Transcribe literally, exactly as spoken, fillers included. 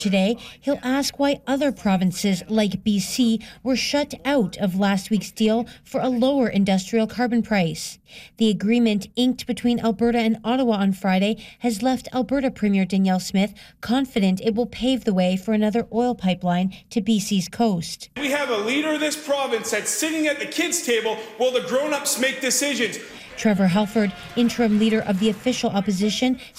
Today, he'll ask why other provinces like B C were shut out of last week's deal for a lower industrial carbon price. The agreement inked between Alberta and Ottawa on Friday has left Alberta Premier Danielle Smith confident it will pave the way for another oil pipeline to B C's coast. We have a leader of this province that's sitting at the kids' table while the grown-ups make decisions. Trevor Halford, interim leader of the official opposition,